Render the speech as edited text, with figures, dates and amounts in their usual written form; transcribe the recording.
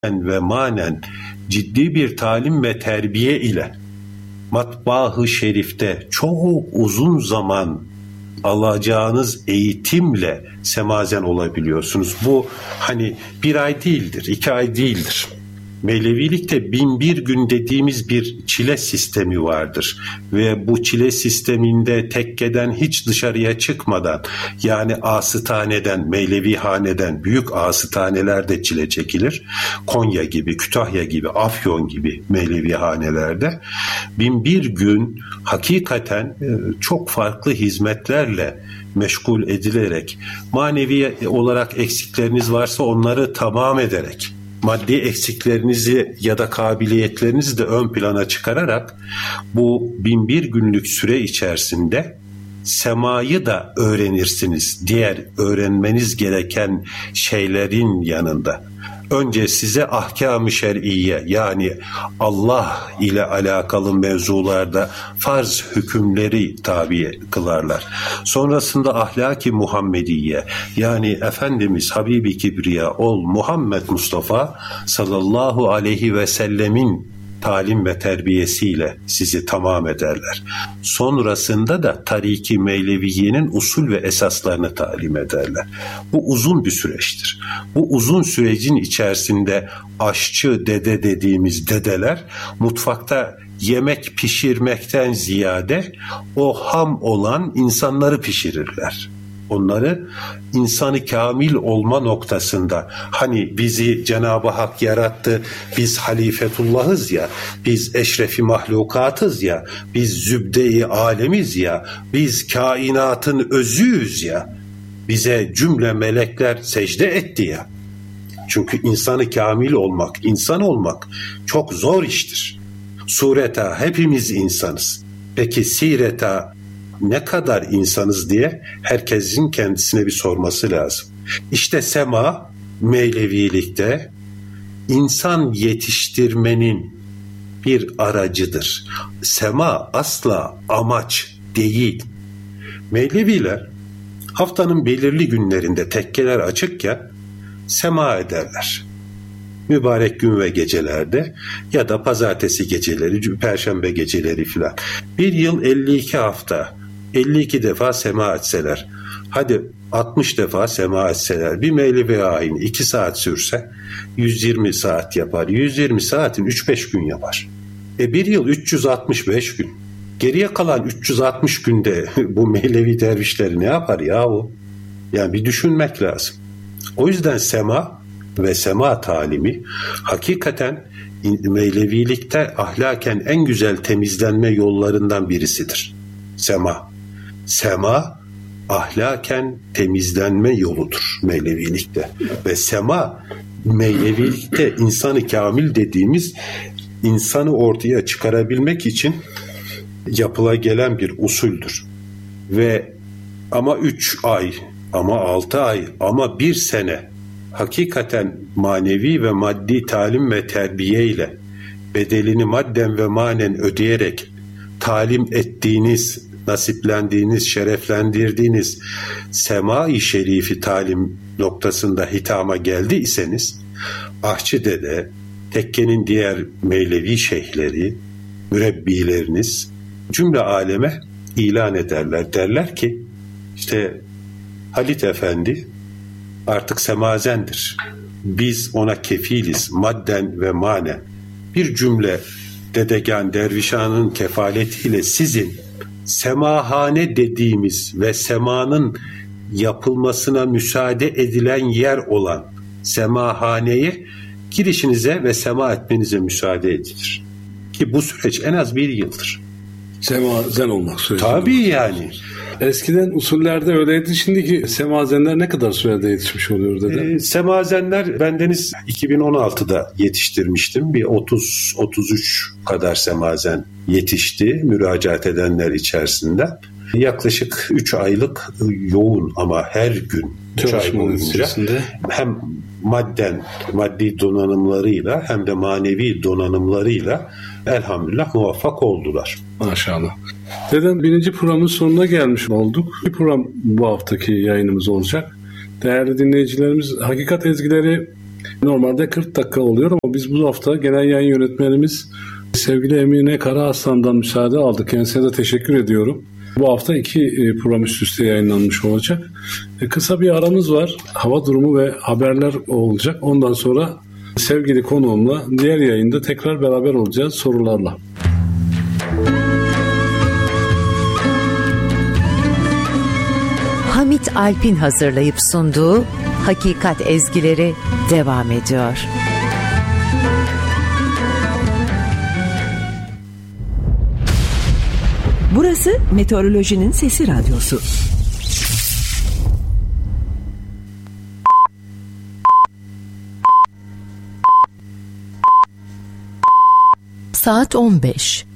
ve manen ciddi bir talim ve terbiye ile matbaa-ı şerifte çok uzun zaman alacağınız eğitimle semazen olabiliyorsunuz. Bu hani 1 ay değildir, 2 ay değildir. Mevlevilikte 1001 gün dediğimiz bir çile sistemi vardır ve bu çile sisteminde tekkeden hiç dışarıya çıkmadan, yani asıtaneden, Mevlevi haneden, büyük asıtanelerde çile çekilir. Konya gibi, Kütahya gibi, Afyon gibi Mevlevi hanelerde 1001 gün hakikaten çok farklı hizmetlerle meşgul edilerek, manevi olarak eksikleriniz varsa onları tamam ederek, maddi eksiklerinizi ya da kabiliyetlerinizi de ön plana çıkararak bu 1001 günlük süre içerisinde semayı da öğrenirsiniz. Diğer öğrenmeniz gereken şeylerin yanında. Önce size ahkâm-ı şer'iyye, yani Allah ile alakalı mevzularda farz hükümleri tabi kılarlar. Sonrasında ahlaki Muhammediye, yani Efendimiz Habibi Kibriya ol Muhammed Mustafa sallallahu aleyhi ve sellemin talim ve terbiyesiyle sizi tamam ederler. Sonrasında da Tarik-i Mevleviye'nin usul ve esaslarını talim ederler. Bu uzun bir süreçtir. Bu uzun sürecin içerisinde aşçı dede dediğimiz dedeler mutfakta yemek pişirmekten ziyade o ham olan insanları pişirirler. Onları insanı kamil olma noktasında, hani bizi Cenab-ı Hak yarattı, biz halifetullahız ya, biz eşrefi mahlukatız ya, biz zübde-i alemiz ya, biz kainatın özüyüz ya, bize cümle melekler secde etti ya. Çünkü insanı kamil olmak, insan olmak çok zor iştir. Sureta hepimiz insanız. Peki sireta ne kadar insanız diye herkesin kendisine bir sorması lazım. İşte sema Mevlevilikte insan yetiştirmenin bir aracıdır. Sema asla amaç değil. Mevleviler haftanın belirli günlerinde tekkeler açıkken sema ederler. Mübarek gün ve gecelerde ya da pazartesi geceleri, perşembe geceleri filan. Bir yıl 52 hafta, 52 defa sema etseler, hadi 60 defa sema etseler, bir Mevlevi ayini 2 saat sürse 120 saat yapar. 120 saatin 3-5 gün yapar. Bir yıl 365 gün. Geriye kalan 360 günde bu Mevlevi dervişleri ne yapar yahu? Yani bir düşünmek lazım. O yüzden sema ve sema talimi hakikaten Mevlevilikte ahlaken en güzel temizlenme yollarından birisidir. Sema ahlaken temizlenme yoludur Mevlevilikte. Ve sema Mevlevilikte insanı kamil dediğimiz insanı ortaya çıkarabilmek için yapılagelen bir usuldür. Ve ama 3 ay, ama 6 ay, ama 1 sene hakikaten manevi ve maddi talim ve terbiye ile bedelini madden ve manen ödeyerek talim ettiğiniz, nasiplendiğiniz, şereflendirdiğiniz sema-i şerifi talim noktasında hitama geldiyseniz, Ahçı Dede, tekkenin diğer Mevlevi şeyhleri, mürebbileriniz cümle aleme ilan ederler. Derler ki işte Halit Efendi artık semazendir. Biz ona kefiliz madden ve manen. Bir cümle Dedegan Dervişan'ın kefaletiyle sizin semahane dediğimiz ve semanın yapılmasına müsaade edilen yer olan semahaneye girişinize ve sema etmenize müsaade edilir. Ki bu süreç en az 1 yıldır. Semazen olmak süreci. Tabii yani. Eskiden usullerde öyleydi. Şimdiki semazenler ne kadar sürede yetişmiş oluyor dedi? Semazenler bendeniz 2016'da yetiştirmiştim. Bir 30-33 kadar semazen yetişti müracaat edenler içerisinde. Yaklaşık 3 aylık yoğun ama her gün 3 ay boyunca hem maddi donanımlarıyla hem de manevi donanımlarıyla elhamdülillah muvaffak oldular. Maşallah. Dedem 1. programın sonuna gelmiş olduk. Bir program bu haftaki yayınımız olacak. Değerli dinleyicilerimiz, Hakikat Ezgileri Normalde 40 dakika oluyor ama biz bu hafta genel yayın yönetmenimiz sevgili Emine Karaaslan'dan müsaade aldık. Kendisine de teşekkür ediyorum. Bu hafta 2 program üst üste yayınlanmış olacak. Kısa bir aramız var. Hava durumu ve haberler olacak. Ondan sonra sevgili konuğumla diğer yayında tekrar beraber olacağız sorularla. Hamit Alp'in hazırlayıp sunduğu Hakikat Ezgileri devam ediyor. Burası Meteorolojinin Sesi Radyosu. Saat 15.